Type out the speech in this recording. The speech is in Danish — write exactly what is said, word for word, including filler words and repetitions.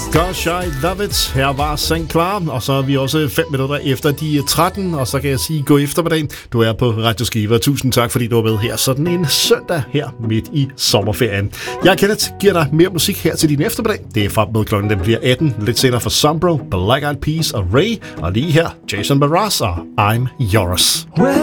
Gosh, I love it. Her var Sankt Klar, og så er vi også fem minutter efter de tretten, og så kan jeg sige, gå eftermiddagen. Du er på Radio Skive, og tusind tak, fordi du er med her sådan en søndag her midt i sommerferien. Jeg, Kenneth, giver dig mere musik her til din eftermiddag. Det er frem med klokken, den bliver atten. Lidt senere for Sombro, Black Eyed Peas og Ray, og lige her Jason Mraz og I'm Yours.